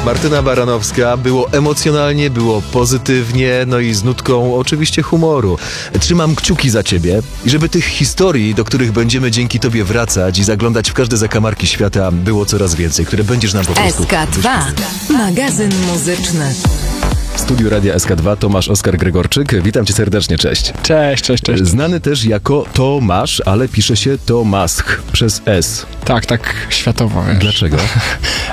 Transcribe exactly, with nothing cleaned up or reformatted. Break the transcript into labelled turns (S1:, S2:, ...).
S1: Martyna Baranowska. Było emocjonalnie, było pozytywnie, no i z nutką oczywiście humoru. Trzymam kciuki za ciebie i żeby tych historii, do których będziemy dzięki tobie wracać i zaglądać w każde zakamarki świata, było coraz więcej, które będziesz nam po prostu...
S2: S K dwa. Magazyn muzyczny.
S1: W studiu Radia S K dwa Tomasz Oskar Gregorczyk. Witam cię serdecznie, cześć.
S3: Cześć, cześć, cześć.
S1: Znany też jako Tomasz, ale pisze się Tomasz przez S.
S3: Tak, tak światowo, wiesz.
S1: Dlaczego?